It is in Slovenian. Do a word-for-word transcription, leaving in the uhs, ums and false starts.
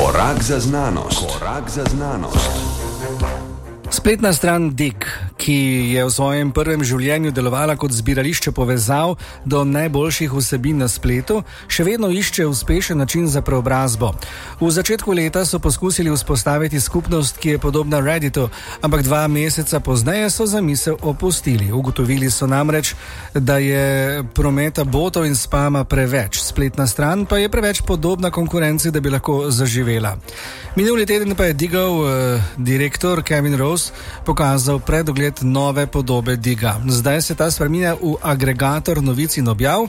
Korak za znanost. Korak za znanost. Spletna stran Digg, ki je v svojem prvem življenju delovala kot zbirališče povezav do najboljših vsebin na spletu, še vedno išče uspešen način za preobrazbo. V začetku leta so poskusili vzpostaviti skupnost, ki je podobna Redditu, ampak dva meseca pozneje so zamisel opustili. Ugotovili so namreč, da je prometa botov in spama preveč. Spletna stran pa je preveč podobna konkurenci, da bi lahko zaživela. Minuli teden pa je Diggov eh, direktor Kevin Rose pokazal predogled nove podobe Digga. Zdaj se ta spreminja v agregator novic in objav,